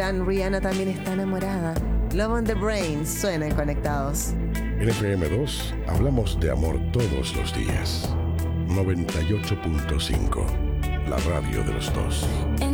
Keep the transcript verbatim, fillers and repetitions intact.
Rihanna también está enamorada. Love on the Brain suena en Conectados. En F M dos hablamos de amor todos los días. noventa y ocho punto cinco, la radio de los dos.